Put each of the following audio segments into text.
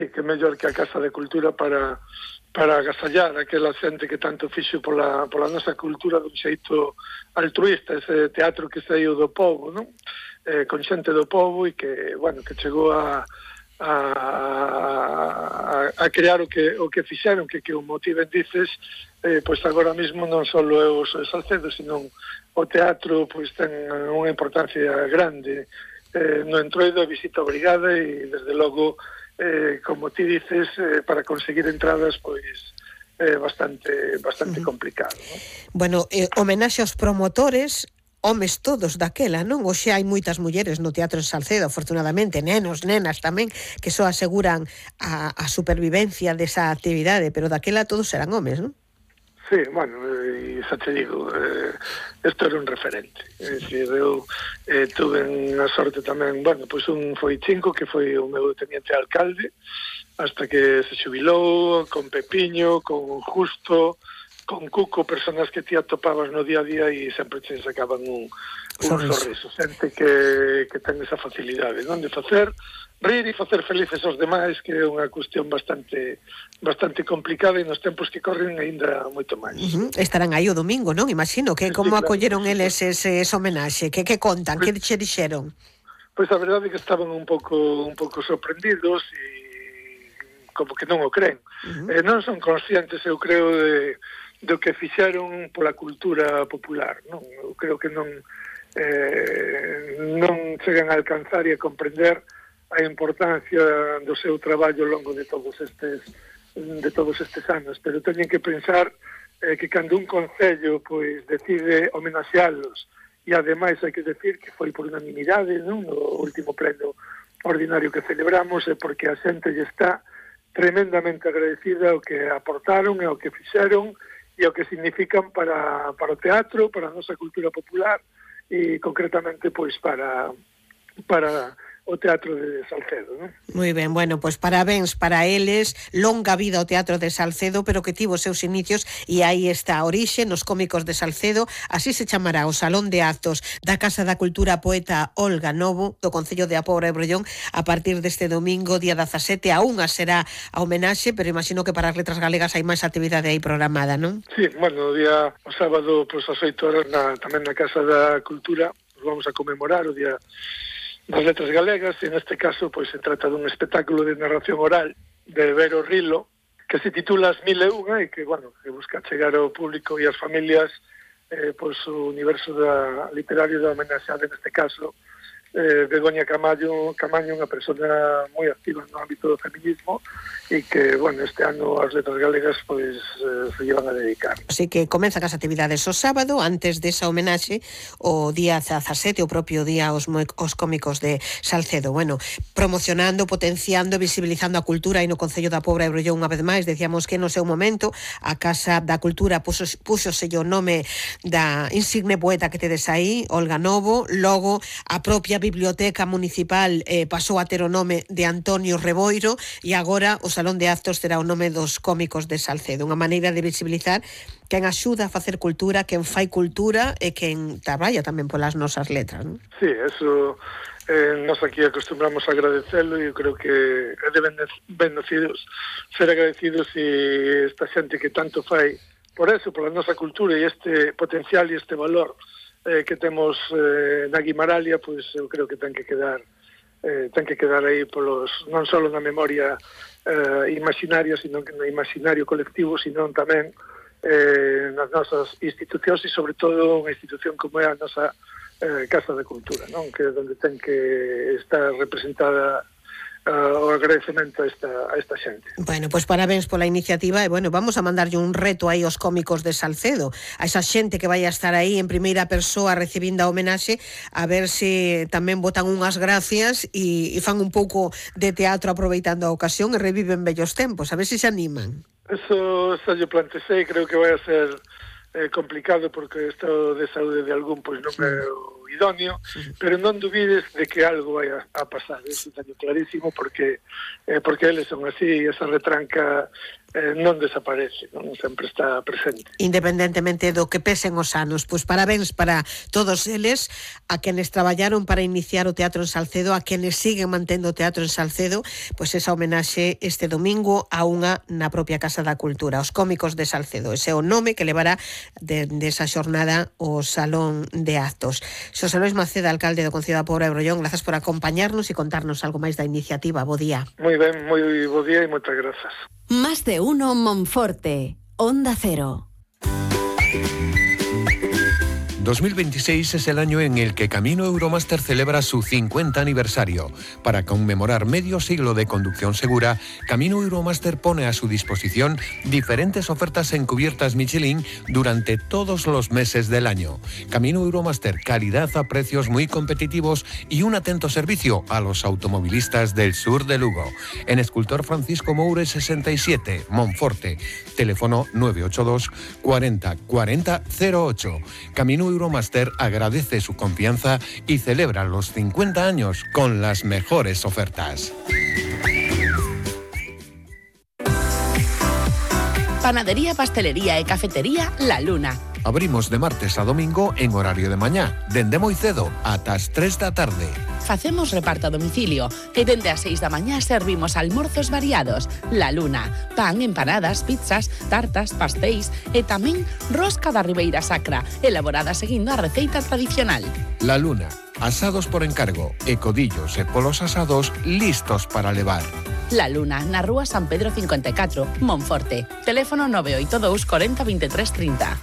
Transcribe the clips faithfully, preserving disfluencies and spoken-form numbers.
que mellor que a Casa de Cultura para para agasallar aquela xente que tanto fixo pola, pola nosa cultura dun xeito altruista, ese teatro que saiu do povo, non? Eh, con xente do povo e que, bueno, que chegou a a, a crear o que o que fixeron, que que o motiven dices, eh, pois agora mesmo non só é o Salcedo, sino o teatro pois ten unha importancia grande eh, no Entroido, a visita obrigada e desde logo Eh, como ti dices, eh, para conseguir entradas, pois, é eh, bastante bastante uh-huh. complicado, non? Bueno, eh, homenaxe aos promotores, homes todos daquela, non? Hoxe hai moitas mulleres no Teatro de Salcedo, afortunadamente, nenos, nenas tamén, que só aseguran a, a supervivencia desa actividade, pero daquela todos eran homes, non? Sí, bueno, e xa te digo, eh, isto era un referente. É dicir, eu eh, tuve a sorte tamén, bueno, pois un foi Chinco, que foi o meu teniente alcalde, hasta que se xubilou, con Pepiño, con Justo, con Cuco, personas que ti atopabas no día a día e sempre che sacaban un, un sorriso. sorriso. Xente que, que ten esa facilidade, non? De facer rir e facer felices aos demais, que é unha cuestión bastante bastante complicada e nos tempos que corren aínda moito máis. Uh-huh. Estarán aí o domingo, non? Imagino que como sí, claro, acolleron sí, eles ese, ese homenaxe, que que contan, pues, que che dixeron? Pois pues a verdade é que estaban un pouco un pouco sorprendidos e como que non o creen. Uh-huh. Eh, non son conscientes, eu creo, de do que fixeron pola cultura popular, non? Eu creo que non eh, non chegan a alcanzar e a comprender a importancia do seu traballo ao longo de todos estes de todos estes anos, pero teñen que pensar eh, que cando un concello pois decide homenaxealos e ademais hai que decir que foi por unanimidade, non? No último pleno ordinario que celebramos, é porque a xente lle está tremendamente agradecida o que aportaron e o que fixeron e o que significan para, para o teatro, para a nosa cultura popular e concretamente pois para para o Teatro de Salcedo, non? Moi ben, bueno, pois parabéns para eles, longa vida ao Teatro de Salcedo, pero que tivo os seus inicios e aí está a orixe nos cómicos de Salcedo, así se chamará o Salón de Actos da Casa da Cultura poeta Olga Novo, do Concello de A Pobra de Brollón, a partir deste domingo, día dezasete, a unha será a homenaxe, pero imagino que para as letras galegas hai máis actividade aí programada, non? Sí, bueno, o día, o sábado, pois as oito horas, na, tamén na Casa da Cultura, vamos a conmemorar o día das letras galegas, e neste caso pois se trata dun espectáculo de narración oral de Vero Rilo, que se titula As Mil e Unha e que, bueno, que busca chegar ao público e ás familias eh, pois o universo da literario da homenaxeada neste caso eh, Begoña Camaño, Camaño, unha persona moi activa no ámbito do feminismo e que, bueno, este ano as letras galegas pois eh, se llevan a dedicar. Así que comenzan as actividades o sábado, antes desa homenaxe, o día dezasete, o propio día aos, aos cómicos de Salcedo. Bueno, promocionando, potenciando, visibilizando a cultura aí no Concello da Pobra de Brollón unha vez máis. Decíamos que no seu momento a Casa da Cultura puxo, puxose o nome da insigne poeta que tedes aí, Olga Novo, logo a propia Biblioteca Municipal eh, pasou a ter o nome de Antonio Reboiro e agora o Salón de Actos terá o nome dos cómicos de Salcedo, unha maneira de visibilizar quen axuda a facer cultura, quen fai cultura e quen traballa tamén polas nosas letras, non? Sí, eso eh, nos aquí acostumbramos a agradecelo e eu creo que é de bendecidos ser agradecidos e esta xente que tanto fai por eso, pola nosa cultura e este potencial e este valor eh, que temos eh, na Guimaralia, pois eu creo que ten que quedar eh, ten que quedar aí polos, non só na memoria eh, imaginaria, sino que no imaginario colectivo, sino tamén eh, nas nosas institucións e sobre todo unha institución como é a nosa eh, Casa de Cultura, non? Que é onde ten que estar representada Uh, o agradecemento a esta, a esta xente. Bueno, pois pues parabéns pola iniciativa e, bueno, vamos a mandarlle un reto aí aos cómicos de Salcedo, a esa xente que vai a estar aí en primeira persoa recibindo a homenaxe, a ver se tamén botan unhas gracias e, e fan un pouco de teatro aproveitando a ocasión e reviven bellos tempos, a ver se se animan. Eso xa lle plantexei, creo que vai a ser eh, complicado porque isto de saúde de algún pois non é o idóneo, pero non dubides de que algo vai a, a pasar, eso teño clarísimo, porque eh, porque eles son así, esa retranca eh, non desaparece, non sempre está presente. Independentemente do que pesen os anos, pois parabéns para todos eles, a quenes traballaron para iniciar o Teatro en Salcedo, a quenes siguen mantendo o Teatro en Salcedo, pois esa homenaxe este domingo a unha na propia Casa da Cultura, os cómicos de Salcedo. Ese é o nome que levará de, de esa xornada o Salón de Actos. Xosé Luis Maceda, alcalde do Concello da Pobra de Brollón, grazas por acompañarnos e contarnos algo máis da iniciativa. Bo día. Moi ben, moi bo día e moitas grazas. Más de uno Monforte, Onda Cero. dos mil veintiséis es el año en el que Camino Euromaster celebra su cincuenta aniversario. Para conmemorar medio siglo de conducción segura, Camino Euromaster pone a su disposición diferentes ofertas en cubiertas Michelin durante todos los meses del año. Camino Euromaster, calidad a precios muy competitivos y un atento servicio a los automovilistas del sur de Lugo. En Escultor Francisco Moure sesenta y siete, Monforte. Teléfono nueve ocho dos cuarenta cuarenta cero ocho. Camino Euromaster agradece su confianza y celebra los cincuenta años con las mejores ofertas. Panadería, pastelería e cafetería La Luna. Abrimos de martes a domingo en horario de mañá, dende moi cedo ata as tres da tarde. Facemos reparto a domicilio e dende as seis da mañá servimos almorzos variados. La Luna, pan, empanadas, pizzas, tartas, pastéis e tamén rosca da Ribeira Sacra, elaborada seguindo a receita tradicional. La Luna, asados por encargo, e codillos e polos asados listos para levar. La Luna, na rúa San Pedro cincuenta e catro, Monforte. Teléfono nove oito dous cuarenta veintitrés treinta.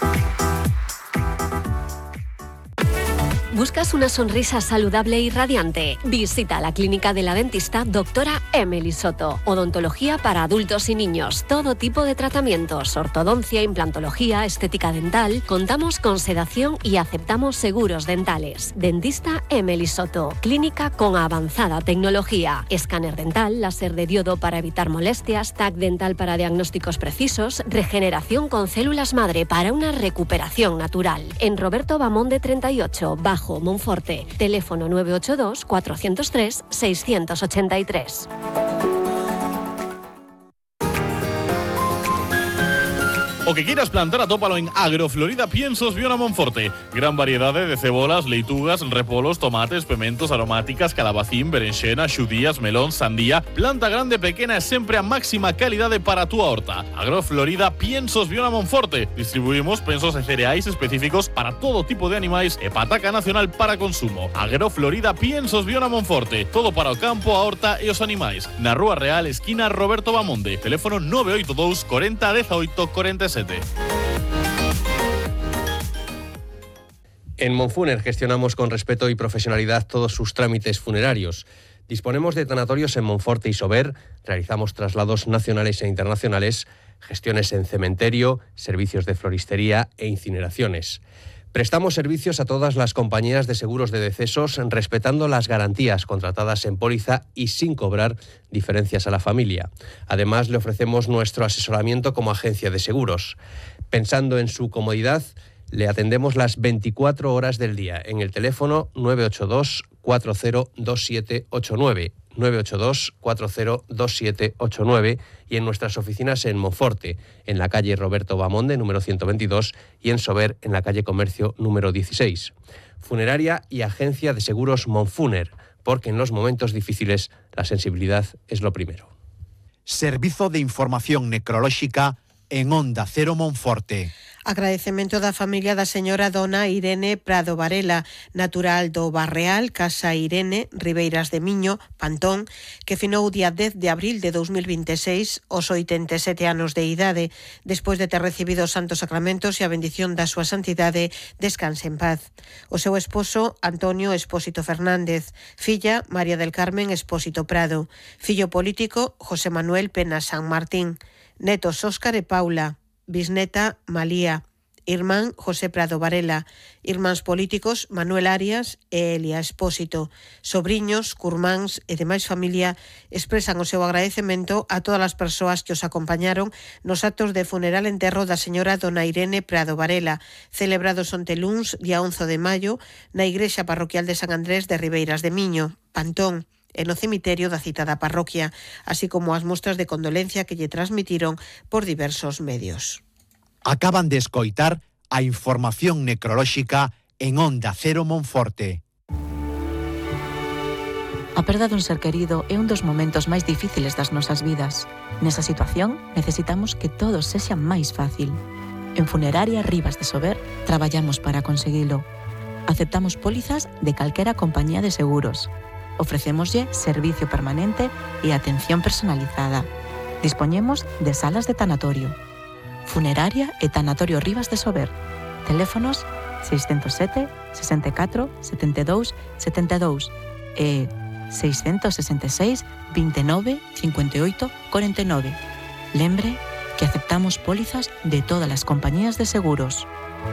¿Buscas una sonrisa saludable y radiante? Visita la clínica de la dentista doctora Emily Soto. Odontología para adultos y niños. Todo tipo de tratamientos. Ortodoncia, implantología, estética dental. Contamos con sedación y aceptamos seguros dentales. Dentista Emily Soto. Clínica con avanzada tecnología. Escáner dental, láser de diodo para evitar molestias, T A C dental para diagnósticos precisos, regeneración con células madre para una recuperación natural. En Roberto Bamonde treinta y ocho, bajo Monforte. Teléfono nueve ocho dos cuatro cero tres seis ocho tres. O que quieras plantar, atópalo en Agroflorida Piensos Viona Monforte. Gran variedad de cebolas, leitugas, repolos, tomates, pementos, aromáticas, calabacín, berenxena, xudías, melón, sandía. Planta grande, pequena e sempre a máxima calidade para a túa horta. Agroflorida Piensos Viona Monforte. Distribuimos pensos e cereais específicos para todo tipo de animais e pataca nacional para consumo. Agroflorida Piensos Viona Monforte. Todo para o campo, a horta e os animais. Na Rúa Real, esquina Roberto Bamonde. Teléfono nove oito dous cuarenta dezaoito cuarenta e sete. En Monfuner gestionamos con respeto y profesionalidad todos sus trámites funerarios. Disponemos de tanatorios en Monforte y Sober, realizamos traslados nacionales e internacionales, gestiones en cementerio, servicios de floristería e incineraciones. Prestamos servicios a todas las compañías de seguros de decesos, respetando las garantías contratadas en póliza y sin cobrar diferencias a la familia. Además, le ofrecemos nuestro asesoramiento como agencia de seguros. Pensando en su comodidad, le atendemos las veinticuatro horas del día en el teléfono nueve ocho dos cuatro cero dos siete ocho nueve, nueve ocho dos cuatro cero dos siete ocho nueve y en nuestras oficinas en Monforte, en la calle Roberto Bamonde, número ciento veintidós, y en Sober, en la calle Comercio, número dieciséis. Funeraria y agencia de seguros Monfuner, porque en los momentos difíciles la sensibilidad es lo primero. Servizo de Información Necrolóxica en Onda Cero Monforte. Agradecemento da familia da señora dona Irene Prado Varela, natural do Barreal, Casa Irene, Ribeiras de Miño, Pantón, que finou o día dez de abril de dous mil vinte e seis, aos oitenta e sete anos de idade, despois de ter recibido os santos sacramentos e a bendición da súa santidade, descanse en paz. O seu esposo, Antonio Expósito Fernández, filla, María del Carmen Expósito Prado, fillo político, José Manuel Pena San Martín, netos Óscar e Paula, bisneta Malía, Irmán José Prado Varela, irmáns políticos Manuel Arias e Elia Expósito, sobriños, curmáns e demais familia expresan o seu agradecemento a todas as persoas que os acompañaron nos actos de funeral e enterro da señora dona Irene Prado Varela, celebrados onte luns, día once de maio, na Igrexa Parroquial de San Andrés de Ribeiras de Miño, Pantón, e no cemiterio da citada parroquia, así como as mostras de condolencia que lle transmitiron por diversos medios. Acaban de escoitar a información necrolóxica en Onda Cero Monforte. A perda dun ser querido é un dos momentos máis difíciles das nosas vidas. Nesa situación, necesitamos que todo sexa máis fácil. En Funeraria Rivas de Sober traballamos para conseguilo. Aceptamos pólizas de calquera compañía de seguros. Ofrecémoslle servicio permanente e atención personalizada. Dispoñemos de salas de tanatorio. Funeraria e Tanatorio Rivas de Sober. Teléfonos seiscentos sete, sesenta e catro, setenta e dous, setenta e dous e seiscentos sesenta e seis, vinte e nove, cincuenta e oito, cuarenta e nove. Lembre que aceptamos pólizas de todas as compañías de seguros.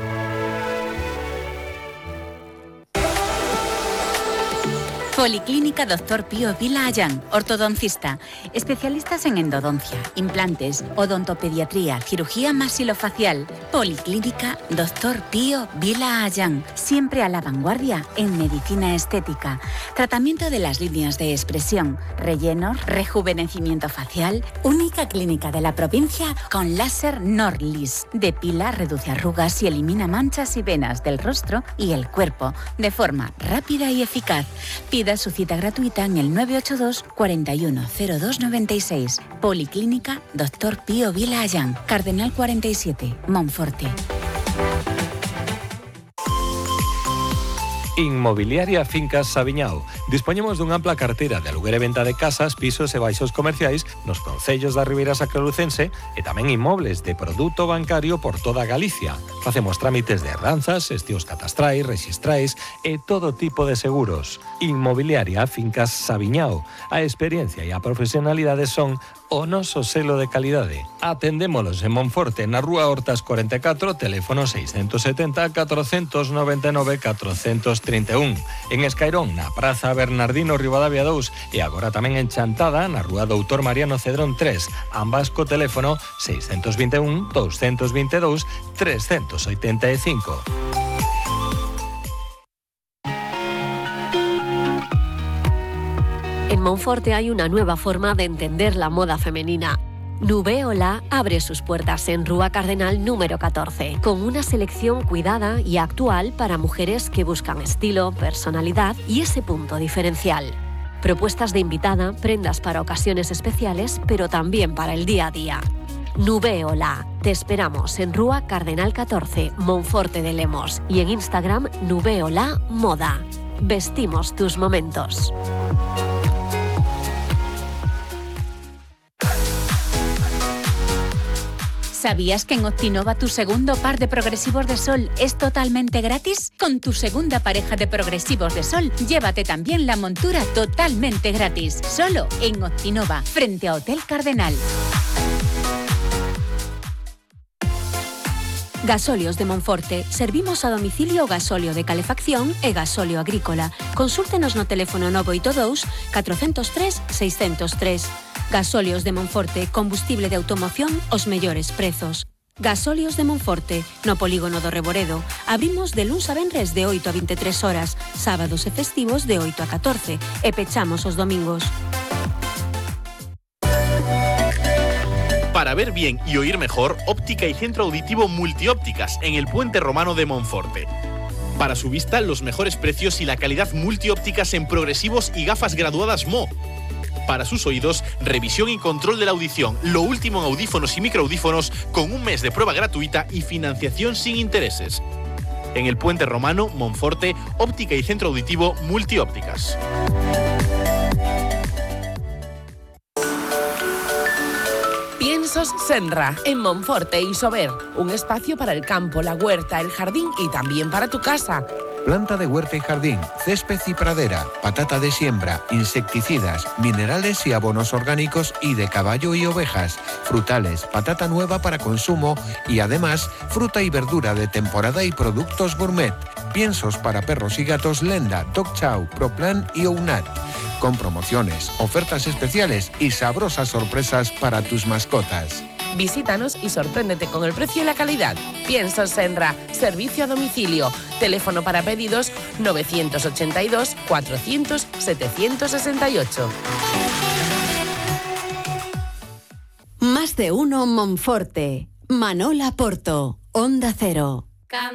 Policlínica doctor Pío Vila Ayán, ortodoncista, especialistas en endodoncia, implantes, odontopediatría, cirugía maxilofacial. Policlínica doctor Pío Vila Ayán, siempre a la vanguardia en medicina estética, tratamiento de las líneas de expresión, rellenos, rejuvenecimiento facial, única clínica de la provincia con láser Norlis, depila, reduce arrugas y elimina manchas y venas del rostro y el cuerpo de forma rápida y eficaz. Pida su cita gratuita en el nueve ocho dos, cuarenta y uno, cero dos noventa y seis. Policlínica doctor Pío Vila Ayán, Cardenal cuarenta y siete, Monforte. Inmobiliaria Fincas Sabiñao. Dispoñemos dunha ampla carteira de aluguer e venta de casas, pisos e baixos comerciais nos concellos da Ribeira Sacra Lucense e tamén inmobles de produto bancario por toda Galicia. Facemos trámites de herdanzas, estios catastrais, rexistrais e todo tipo de seguros. Inmobiliaria Fincas Sabiñao. A experiencia e a profesionalidade son o noso selo de calidade. Atendémolos en Monforte, na Rúa Hortas cuarenta e catro, teléfono seiscentos setenta, cuatrocientos noventa e nove, cuatrocientos trinta e un. En Escairón, na Praza Bernardino Rivadavia dous e agora tamén en Chantada, na Rúa Doutor Mariano Cedrón tres, ambas co teléfono seiscentos vinte e un, doscientos vinte e dous, trescientos oitenta e cinco. En Monforte hay una nueva forma de entender la moda femenina. Nubeola abre sus puertas en Rúa Cardenal número catorce, con una selección cuidada y actual para mujeres que buscan estilo, personalidad y ese punto diferencial. Propuestas de invitada, prendas para ocasiones especiales, pero también para el día a día. Nubeola. Te esperamos en Rúa Cardenal catorce, Monforte de Lemos, y en Instagram Nubeola Moda. Vestimos tus momentos. ¿Sabías que en Optinova tu segundo par de progresivos de sol es totalmente gratis? Con tu segunda pareja de progresivos de sol, llévate también la montura totalmente gratis. Solo en Optinova, frente a Hotel Cardenal. Gasóleos de Monforte. Servimos a domicilio gasóleo de calefacción e gasóleo agrícola. Consúltenos no teléfono nueve ocho dos, catro cero tres, seis cero tres. Gasóleos de Monforte, combustible de automoción os mellores prezos. Gasóleos de Monforte, no polígono do Reboredo. Abrimos de luns a venres de oito a veintitrés horas, sábados e festivos de oito a catorce e pechamos os domingos. Para ver bien y oír mejor, óptica y centro auditivo Multiópticas en el Puente Romano de Monforte. Para su vista, los mejores precios y la calidad multiópticas en progresivos y gafas graduadas M O. Para sus oídos, revisión y control de la audición, lo último en audífonos y microaudífonos con un mes de prueba gratuita y financiación sin intereses. En el Puente Romano, Monforte, óptica y centro auditivo Multiópticas. Piensos Senra, en Monforte y Sober. Un espacio para el campo, la huerta, el jardín y también para tu casa. planta de huerta y jardín, césped y pradera, patata de siembra, insecticidas, minerales y abonos orgánicos y de caballo y ovejas, frutales, patata nueva para consumo y además fruta y verdura de temporada y productos gourmet. Piensos para perros y gatos Lenda, Dog Chow, Proplan y Ounat. Con promociones, ofertas especiales y sabrosas sorpresas para tus mascotas. Visítanos y sorpréndete con el precio y la calidad. Piensos Senra, servicio a domicilio. Teléfono para pedidos novecientos ochenta y dos, cuatrocientos, setecientos sesenta y ocho. Más de uno Monforte. Manola Porto, Onda Cero.